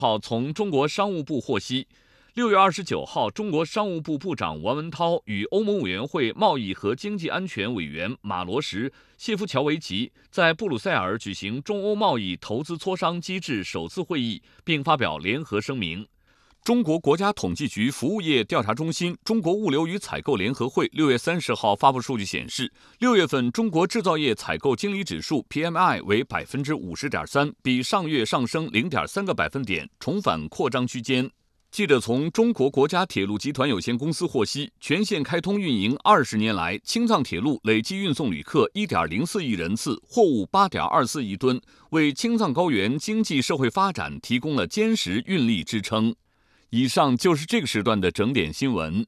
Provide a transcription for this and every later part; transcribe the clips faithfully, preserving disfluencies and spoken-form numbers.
号从中国商务部获悉，六月二十九号，中国商务部部长王文涛与欧盟委员会贸易和经济安全委员马罗什、谢夫乔维奇在布鲁塞尔举行中欧贸易投资磋商机制首次会议，并发表联合声明。中国国家统计局服务业调查中心、中国物流与采购联合会六月三十号发布数据显示，六月份中国制造业采购经理指数 P M I 为百分之五十点三，比上月上升零点三个百分点，重返扩张区间。记者从中国国家铁路集团有限公司获悉，全线开通运营二十年来，青藏铁路累计运送旅客 一点零四亿人次，货物 八点二四亿吨，为青藏高原经济社会发展提供了坚实运力支撑。以上就是这个时段的整点新闻。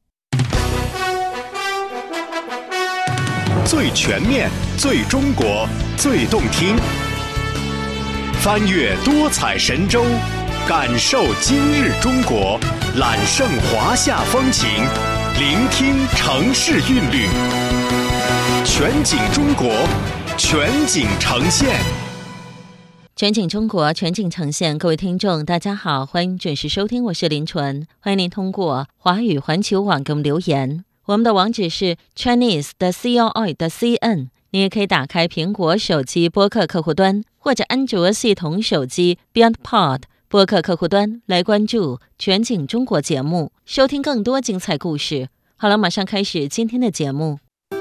最全面、最中国、最动听，翻越多彩神州，感受今日中国，揽胜华夏风情，聆听城市韵律，全景中国，全景呈现。 全景中国，全景呈现。各位听众大家好，欢迎准时收听，我是林纯。欢迎您通过华语环球网给我们留言，我们的网址是 chinese 的 co 的 cn。 你也可以打开苹果手机播客客户端，或者安卓系统手机 Beyond Pod 播客客户端来关注全景中国节目，收听更多精彩故事。好了，马上开始今天的节目。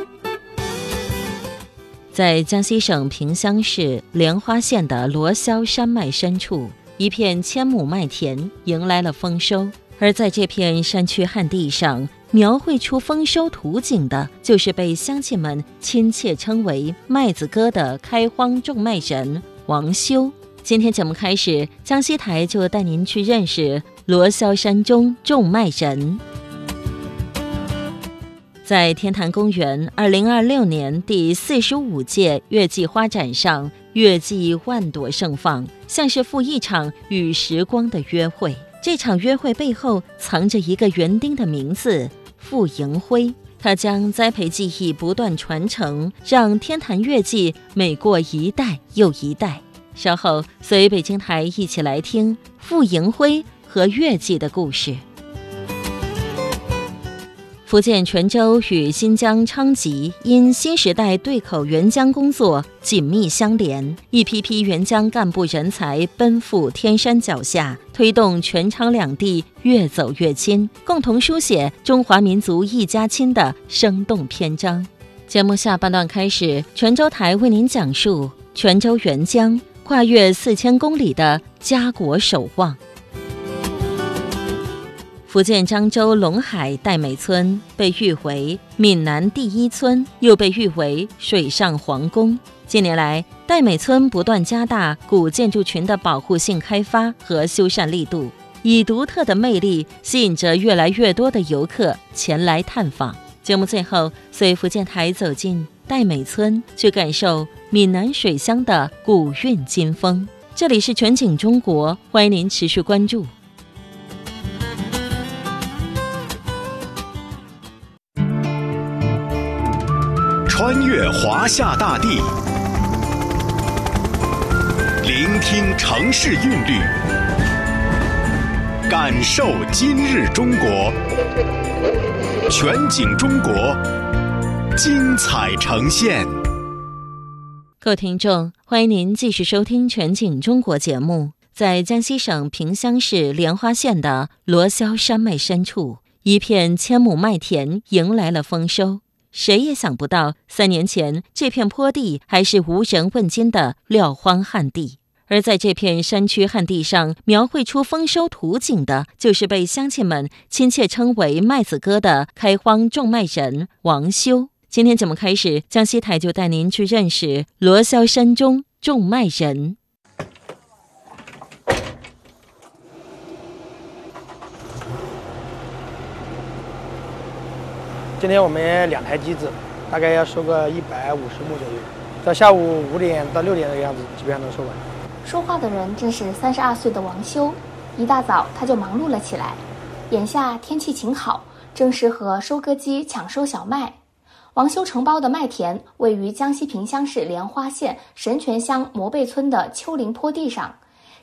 在江西省萍乡市莲花县的罗霄山脉深处，一片千亩麦田迎来了丰收。而在这片山区旱地上，描绘出丰收图景的，就是被乡亲们亲切称为麦子哥的开荒种麦人王修。今天节目开始，江西台就带您去认识罗霄山中种麦人。在天坛公园二零二六年第四十五届月季花展上，月季万朵盛放，像是赴一场与时光的约会。这场约会背后藏着一个园丁的名字傅迎辉，他将栽培技艺不断传承，让天坛月季每过一代又一代。稍后随北京台一起来听傅迎辉和月季的故事。福建泉州与新疆昌吉因新时代对口援疆工作紧密相连，一批批援疆干部人才奔赴天山脚下，推动全昌两地越走越亲，共同书写中华民族一家亲的生动篇章。节目下半段开始，泉州台为您讲述泉州援疆跨越四千公里的家国守望。福建漳州龙海戴美村被誉为闽南第一村，又被誉为水上皇宫。近年来，戴美村不断加大古建筑群的保护性开发和修缮力度，以独特的魅力吸引着越来越多的游客前来探访。节目最后，随福建台走进戴美村，去感受闽南水乡的古韵今风。这里是全景中国，欢迎您持续关注。 穿越华夏大地，聆听城市韵律，感受今日中国，全景中国，精彩呈现。 各位听众，欢迎您继续收听全景中国节目。在江西省萍乡市莲花县的罗霄山脉深处，一片千亩麦田迎来了丰收。谁也想不到，三年前这片坡地还是无人问津的撂荒旱地，而在这片山区旱地上描绘出丰收图景的，就是被乡亲们亲切称为麦子哥的开荒种麦人王修。今天节目开始，江西台就带您去认识罗霄山中种麦人。 今天我们两台机子，大概要收个一百五十亩左右，到下午五点到六点的样子，基本上能收完。 说话的人正是三十二岁的王修，一大早他就忙碌了起来。眼下天气晴好，正适合收割机抢收小麦。王修承包的麦田位于江西萍乡市莲花县神泉乡磨背村的丘陵坡地上，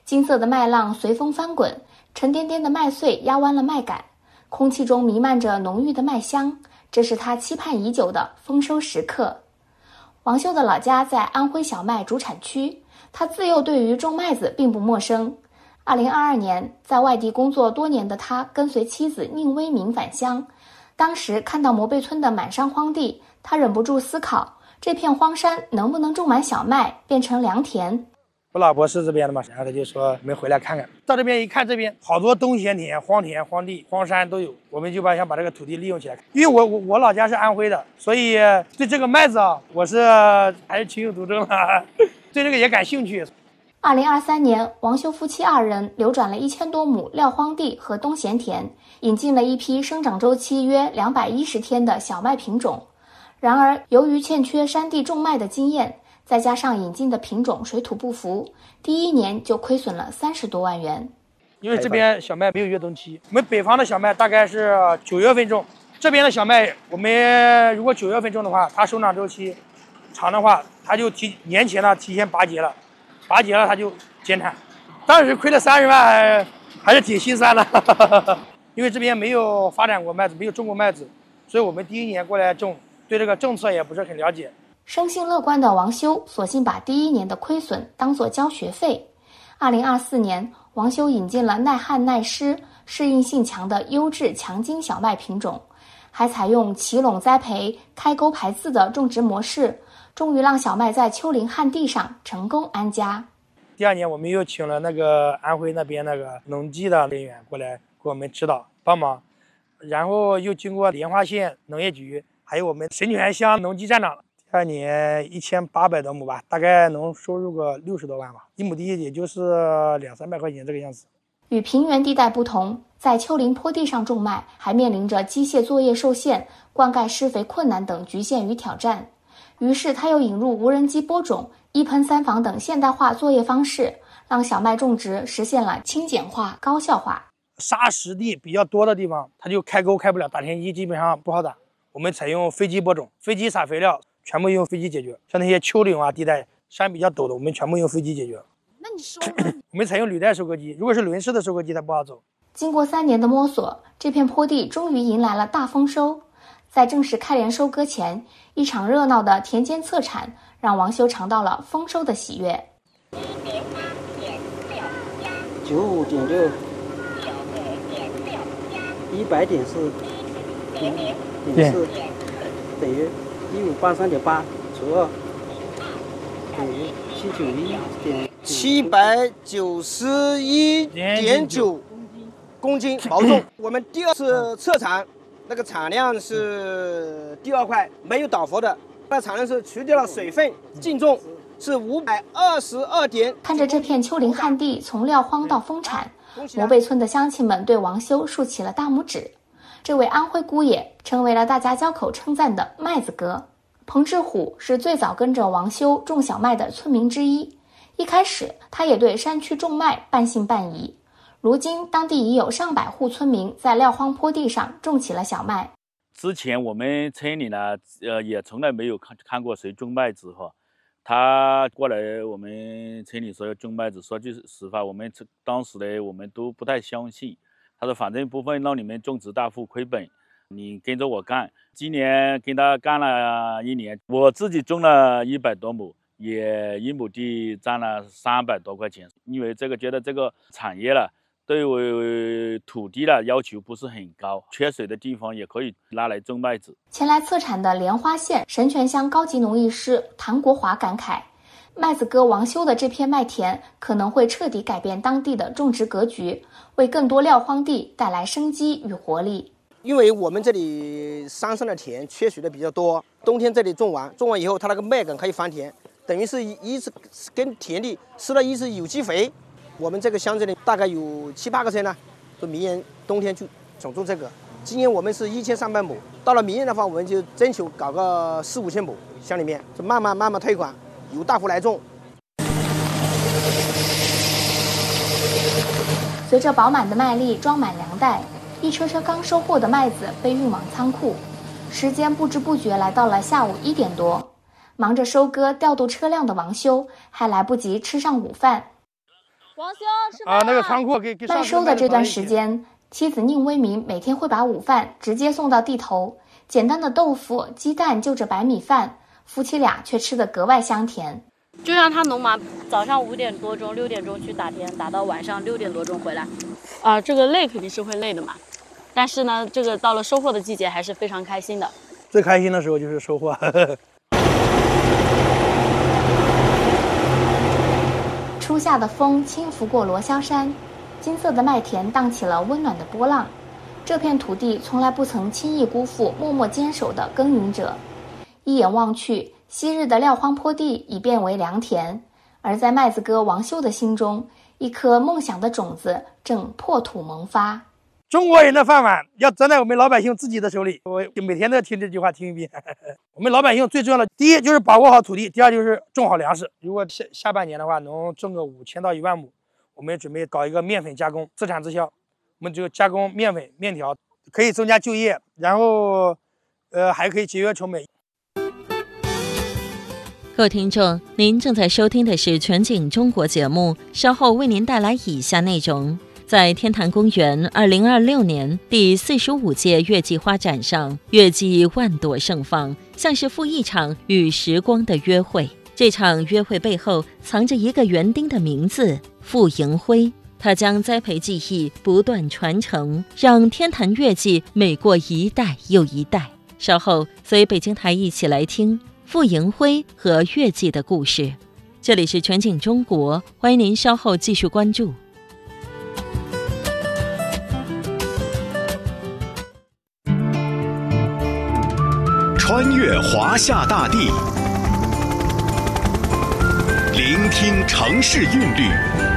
金色的麦浪随风翻滚，沉甸甸的麦穗压弯了麦秆，空气中弥漫着浓郁的麦香，这是他期盼已久的丰收时刻。王修的老家在安徽小麦主产区，他自幼对于种麦子并不陌生。二零二二年，在外地工作多年的他跟随妻子宁威明返乡，当时看到摩背村的满山荒地，他忍不住思考，这片荒山能不能种满小麦，变成良田。 我老婆是这边的嘛，然后他就说我们回来看看。到这边一看，这边好多冬闲田、荒田、荒地、荒山都有，我们就把想把这个土地利用起来。因为我我我老家是安徽的，所以对这个麦子啊，我是还是情有独钟的，对这个也感兴趣。 二零二三年，王修夫妻二人流转了一千多亩撂荒地和冬闲田，引进了一批生长周期约两百一十天的小麦品种。然而，由于欠缺山地种麦的经验，再加上引进的品种水土不服，第一年就亏损了三十多万元。 因为这边小麦没有越冬期，我们北方的小麦大概是九月份种，这边的小麦我们如果九月份种的话，它生长周期长的话，它就提年前呢提前拔节了，拔节了它就减产，当时亏了三十万，还是挺心酸的。因为这边没有发展过麦子，没有种过麦子，所以我们第一年过来种，对这个政策也不是很了解。 生性乐观的王修索性把第一年的亏损当作交学费。二零二四年，王修引进了耐旱耐湿、适应性强的优质强筋小麦品种，还采用齐垄栽培、开沟排字的种植模式，终于让小麦在丘陵旱地上成功安家。 第二年，我们又请了那个安徽那边那个农技的人员过来给我们指导帮忙，然后又经过莲花县农业局，还有我们神泉乡农技站长。第二年一千八百多亩吧，大概能收入个六十多万吧，一亩地也就是两三百块钱这个样子。 与平原地带不同，在丘陵坡地上种麦，还面临着机械作业受限、灌溉施肥困难等局限与挑战。于是他又引入无人机播种、一喷三防等现代化作业方式，让小麦种植实现了轻简化、高效化。 沙石地比较多的地方，它就开沟开不了，打田机基本上不好打。我们采用飞机播种，飞机撒肥料。全部用飞机解决，像那些丘陵啊地带山比较陡的，我们全部用飞机解决。 那你收我们采用履带收割机，如果是轮式的收割机它不好走。 经过三年的摸索，这片坡地终于迎来了大丰收。在正式开镰收割前，一场热闹的田间测产让王修尝到了丰收的喜悦。 九五点六，一百点四，点四等于一五八三点八除二等于七九一点七百九十一点九公斤毛重。我们第二次测产，那个产量是第二块，没有倒伏的，那产量是除掉了水分，净重是五百二十二点。 看着这片丘陵旱地从撂荒到丰产，摩背村的乡亲们对王修竖起了大拇指。这位安徽姑爷成为了大家交口称赞的麦子哥。彭志虎是最早跟着王修种小麦的村民之一，一开始他也对山区种麦半信半疑。如今当地已有上百户村民在撂荒坡地上种起了小麦。 之前我们村里呢，呃，也从来没有看看过谁种麦子哈。他过来我们村里说要种麦子，说句实话，我们当时呢我们都不太相信。他说反正不会让你们种植大户亏本，你跟着我干。今年跟他干了一年，我自己种了一百多亩，也一亩地赚了三百多块钱。因为这个觉得这个产业了，对我土地的要求不是很高，缺水的地方也可以拿来种麦子。 前来测产的莲花县神泉乡高级农艺师谭国华感慨，麦子哥王修的这片麦田可能会彻底改变当地的种植格局，为更多撂荒地带来生机与活力。 因为我们这里山上的田缺水的比较多，冬天这里种完，种完以后它那个麦秆可以翻田，等于是一是跟田地施了一次有机肥。我们这个乡镇里大概有七八个村呢，说明年冬天就想种这个。今年我们是一千三百亩，到了明年的话，我们就征求搞个四五千亩，乡里面就慢慢慢慢推广，由大户来种。 随着饱满的麦粒装满粮袋，一车车刚收获的麦子被运往仓库。时间不知不觉来到了下午一点多，忙着收割调度车辆的王修还来不及吃上午饭。 王修是啊，那个仓库给给卖收的这段时间，妻子宁威民每天会把午饭直接送到地头，简单的豆腐、鸡蛋就着白米饭，夫妻俩却吃得格外香甜。 就让他农忙，早上五点多钟、六点钟去打田，打到晚上六点多钟回来。啊，这个累肯定是会累的嘛，但是呢，这个到了收获的季节还是非常开心的。 最开心的时候就是收获。 初夏的风轻拂过罗霄山，金色的麦田荡起了温暖的波浪。这片土地从来不曾轻易辜负默默坚守的耕耘者。一眼望去，昔日的撂荒坡地已变为良田，而在麦子哥王修的心中，一颗梦想的种子正破土萌发。 中国人的饭碗要攥在我们老百姓自己的手里，我每天都要听这句话听一遍。我们老百姓最重要的，第一就是把握好土地，第二就是种好粮食。如果下下半年的话，能种个五千到一万亩，我们准备搞一个面粉加工，自产自销。我们就加工面粉、面条，可以增加就业，然后，呃，还可以节约成本。 各位听众，您正在收听的是全景中国节目，稍后为您带来以下内容。在天坛公园二零二六年第四十五届月季花展上，月季万朵盛放，像是赴一场与时光的约会。这场约会背后藏着一个园丁的名字——傅迎辉。他将栽培技艺不断传承，让天坛月季美过一代又一代。稍后随北京台一起来听傅迎辉和月季的故事。这里是全景中国，欢迎您稍后继续关注。 穿越华夏大地，聆听城市韵律，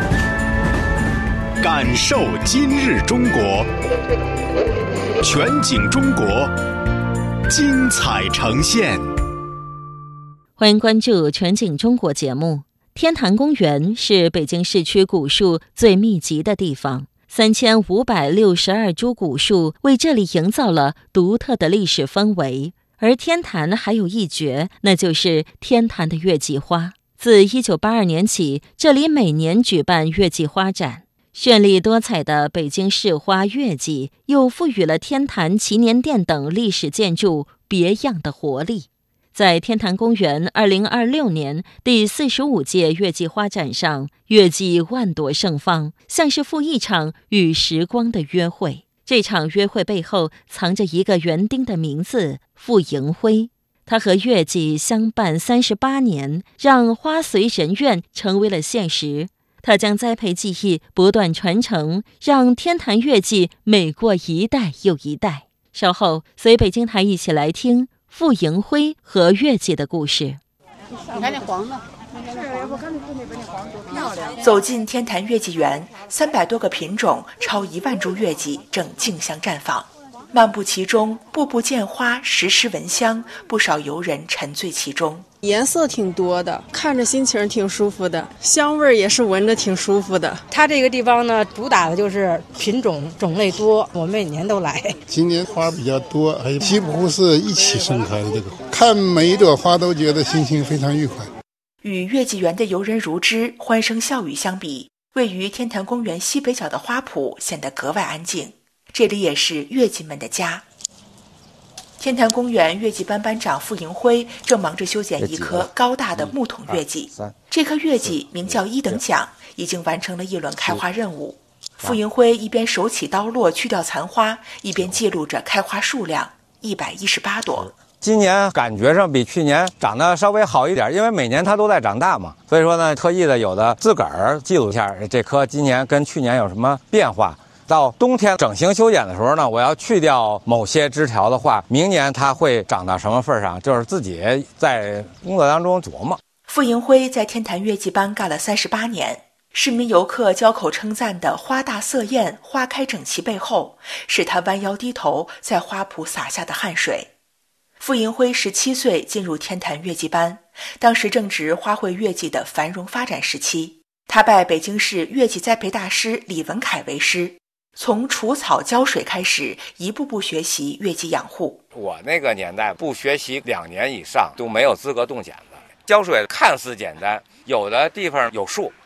感受今日中国。全景中国，精彩呈现。 欢迎关注全景中国节目。天坛公园是北京市区古树最密集的地方，三千五百六十二株古树为这里营造了独特的历史氛围。而天坛还有一绝，那就是天坛的月季花。自一九八二年起，这里每年举办月季花展，绚丽多彩的北京市花月季又赋予了天坛祈年殿等历史建筑别样的活力。在天坛公园二零二六年第四十五届月季花展上，月季万朵盛放，像是赴一场与时光的约会。这场约会背后藏着一个园丁的名字——傅迎辉。他和月季相伴三十八年，让花随人愿成为了现实。他将栽培技艺不断传承，让天坛月季美过一代又一代。稍后随北京台一起来听傅迎辉和月季的故事。 你看那黄的， 走进天坛月季园，三百多个品种，超一万株月季正竞相绽放。漫步其中，步步见花，时时闻香，不少游人沉醉其中。 颜色挺多的，看着心情挺舒服的，香味儿也是闻着挺舒服的。 它这个地方呢，主打的就是品种种类多，我们每年都来。 今年花比较多，还有几乎是一起盛开的这个，看每一朵花都觉得心情非常愉快。 与月季园的游人如织、欢声笑语相比，位于天坛公园西北角的花圃显得格外安静。这里也是月季们的家。天坛公园月季班班长傅迎辉正忙着修剪一棵高大的木桶月季。这棵月季名叫一等奖，已经完成了一轮开花任务。傅迎辉一边手起刀落去掉残花，一边记录着开花数量一百一十八朵。 今年感觉上比去年长得稍微好一点，因为每年它都在长大嘛，所以说呢，特意的有的自个儿记录一下这棵今年跟去年有什么变化。到冬天整形修剪的时候呢，我要去掉某些枝条的话，明年它会长到什么份上，就是自己在工作当中琢磨。 傅迎辉在天坛月季班干了三十八年，市民游客交口称赞的花大色艳、花开整齐背后，是他弯腰低头在花圃洒下的汗水。傅迎辉十七岁进入天坛月季班，当时正值花卉月季的繁荣发展时期。他拜北京市月季栽培大师李文凯为师，从除草浇水开始，一步步学习月季养护。 我那个年代不学习两年以上都没有资格动剪子。浇水看似简单，有的地方有树，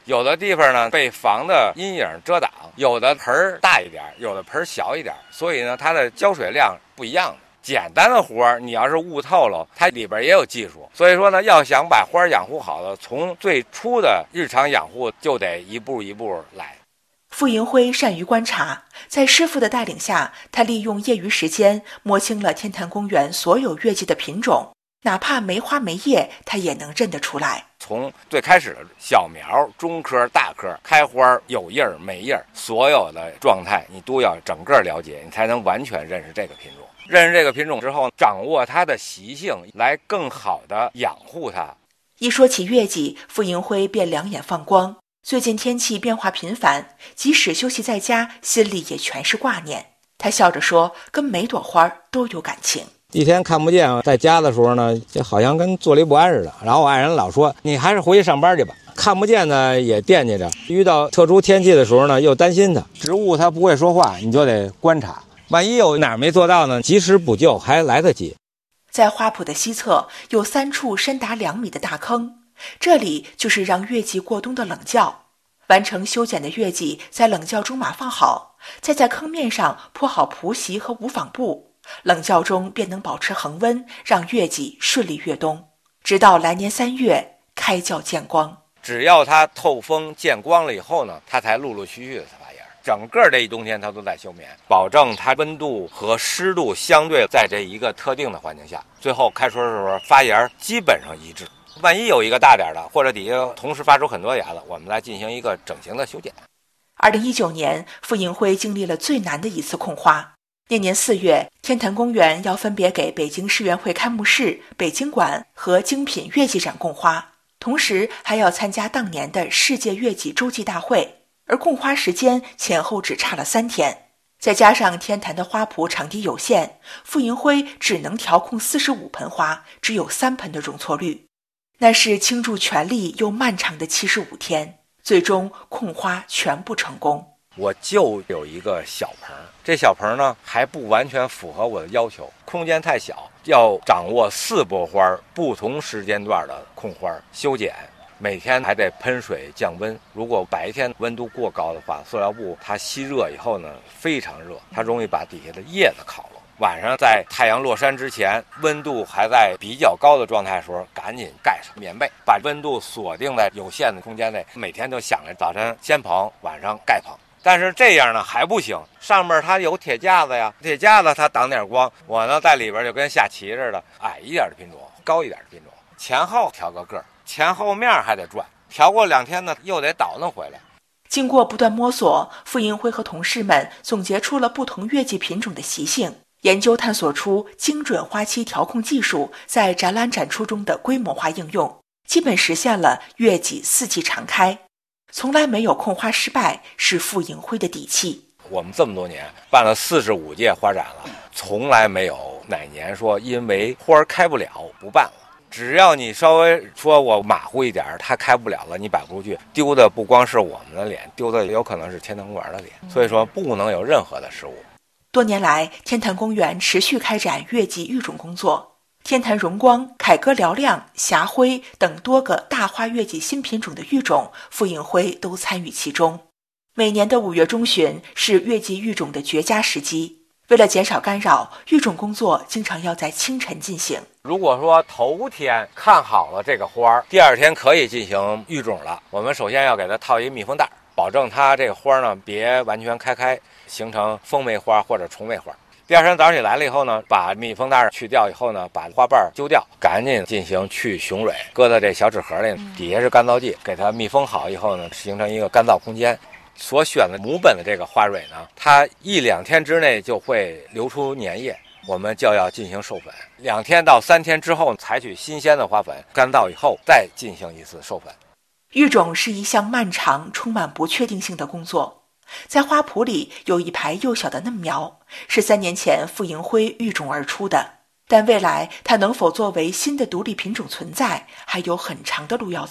有的地方呢被房的阴影遮挡，有的盆儿大一点，有的盆儿小一点，所以呢它的浇水量不一样的。简单的活儿，你要是悟透了，它里边也有技术。所以说呢，要想把花养护好了，从最初的日常养护就得一步一步来。 傅迎辉善于观察，在师傅的带领下，他利用业余时间摸清了天坛公园所有月季的品种，哪怕没花没叶，他也能认得出来。 从最开始的小苗、中颗、大颗，开花有叶儿没叶儿，所有的状态你都要整个了解，你才能完全认识这个品种。认识这个品种之后，掌握它的习性，来更好的养护它。 一说起月季，傅迎辉便两眼放光。最近天气变化频繁，即使休息在家，心里也全是挂念。他笑着说，跟每朵花都有感情。 一天看不见，在家的时候呢，就好像跟坐立不安似的。然后我爱人老说，你还是回去上班去吧。看不见呢，也惦记着。遇到特殊天气的时候呢，又担心它。植物它不会说话，你就得观察。万一有哪儿没做到呢，及时补救还来得及。 在花圃的西侧有三处深达两米的大坑，这里就是让月季过冬的冷窖。完成修剪的月季在冷窖中码放好，再在坑面上铺好蒲席和无纺布，冷窖中便能保持恒温，让月季顺利越冬，直到来年三月开窖见光。 只要它透风见光了以后呢，它才陆陆续续的发芽。整个这一冬天它都在休眠，保证它温度和湿度相对在这一个特定的环境下，最后开春的时候发芽基本上一致。万一有一个大点的，或者底下同时发出很多芽子，我们来进行一个整形的修剪。 二零一九年，傅迎辉经历了最难的一次控花。那年四月，天坛公园要分别给北京世园会开幕式、北京馆和精品月季展供花，同时还要参加当年的世界月季洲际大会，而供花时间前后只差了三天。再加上天坛的花圃场地有限，傅迎辉只能调控四十五盆花，只有三盆的容错率。那是倾注全力又漫长的七十五天，最终控花全部成功。 我就有一个小盆，这小盆呢还不完全符合我的要求，空间太小，要掌握四波花不同时间段的控花修剪，每天还得喷水降温。如果白天温度过高的话，塑料布它吸热以后呢非常热，它容易把底下的叶子烤了。晚上在太阳落山之前，温度还在比较高的状态的时候，赶紧盖上棉被，把温度锁定在有限的空间内。每天都想着早晨先捧，晚上盖捧。但是这样呢还不行，上面它有铁架子呀，铁架子它挡点光，我呢在里边就跟下棋似的，矮一点的品种，高一点的品种，前后调个个，前后面还得转，调过两天呢又得倒腾回来。 经过不断摸索，傅迎辉和同事们总结出了不同月季品种的习性，研究探索出精准花期调控技术在展览展出中的规模化应用，基本实现了月季四季常开。从来没有控花失败，是傅迎辉的底气。 我们这么多年办了四十五届花展了，从来没有哪年说因为花开不了不办了。只要你稍微说我马虎一点，它开不了了，你摆不出去，丢的不光是我们的脸，丢的有可能是天坛公园的脸。所以说不能有任何的失误。 多年来，天坛公园持续开展月季育种工作。天坛荣光、凯歌嘹亮、霞辉等多个大花月季新品种的育种，傅迎辉都参与其中。每年的五月中旬是月季育种的绝佳时机。为了减少干扰，育种工作经常要在清晨进行。 如果说头天看好了这个花，第二天可以进行育种了，我们首先要给它套一密封袋，保证它这个花呢别完全开开，形成风梅花或者虫梅花。第二天早上起来了以后呢，把密封袋去掉以后呢，把花瓣揪掉，赶紧进行去雄蕊，搁在这小纸盒里，底下是干燥剂，给它密封好以后呢，形成一个干燥空间。所选的母本的这个花蕊呢，它一两天之内就会流出粘液，我们就要进行授粉。两天到三天之后，采取新鲜的花粉，干燥以后再进行一次授粉。 育种是一项漫长、充满不确定性的工作。在花圃里有一排幼小的嫩苗，是三年前傅迎辉育种而出的，但未来它能否作为新的独立品种存在，还有很长的路要走。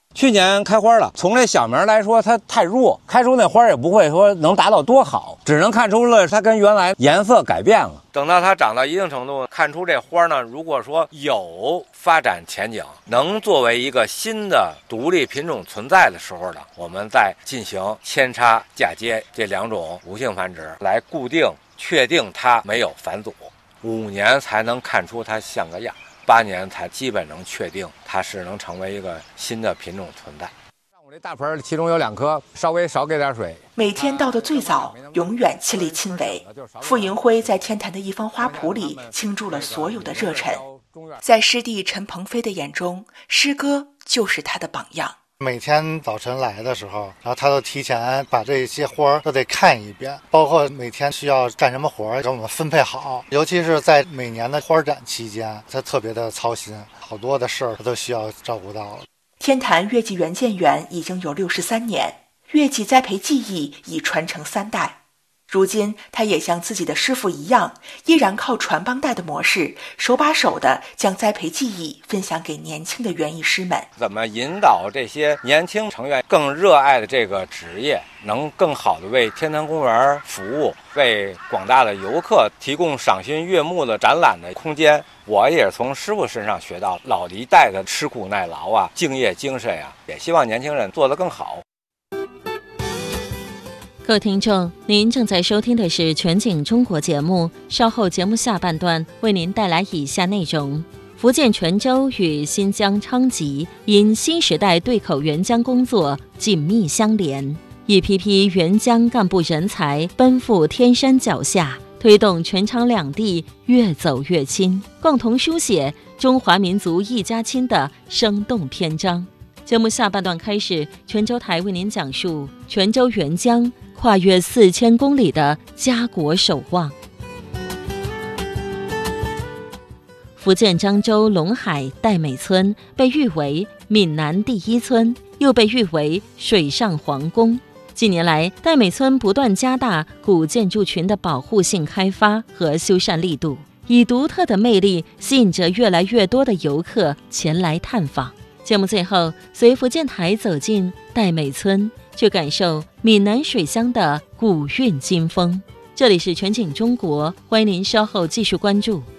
去年开花了，从这小名来说，它太弱，开出那花也不会说能达到多好，只能看出了它跟原来颜色改变了。等到它长到一定程度，看出这花呢，如果说有发展前景，能作为一个新的独立品种存在的时候呢，我们再进行扦插、嫁接这两种无性繁殖，来固定、确定它没有返祖。五年才能看出它像个样。八年才基本能确定它是能成为一个新的品种存在。像我这大盆，其中有两颗，稍微少给点水。 每天到的最早，永远亲力亲为。傅迎辉在天坛的一方花圃里倾注了所有的热忱。在师弟陈鹏飞的眼中，师哥就是他的榜样。 每天早晨来的时候，然后他都提前把这些花都得看一遍，包括每天需要干什么活给我们分配好。尤其是在每年的花展期间，他特别的操心，好多的事儿他都需要照顾到了。 天坛月季园建园已经有六十三年，月季栽培技艺已传承三代。如今，他也像自己的师傅一样，依然靠传帮带的模式，手把手地将栽培技艺分享给年轻的园艺师们。 怎么引导这些年轻成员更热爱的这个职业，能更好地为天坛公园服务，为广大的游客提供赏心悦目的展览的空间？我也从师傅身上学到老一代的吃苦耐劳啊、敬业精神呀、啊，也希望年轻人做得更好。 各位听众，您正在收听的是全景中国节目，稍后节目下半段为您带来以下内容：福建泉州与新疆昌吉因新时代对口援疆工作紧密相连，一批批援疆干部人才奔赴天山脚下，推动全昌两地越走越亲，共同书写中华民族一家亲的生动篇章。节目下半段开始，泉州台为您讲述泉州援疆跨越四千公里的家国守望。福建漳州龙海戴美村被誉为闽南第一村，又被誉为水上皇宫。近年来，戴美村不断加大古建筑群的保护性开发和修缮力度，以独特的魅力吸引着越来越多的游客前来探访。节目最后，随福建台走进戴美村，去感受闽南水乡的古韵今风。这里是全景中国，欢迎您稍后继续关注。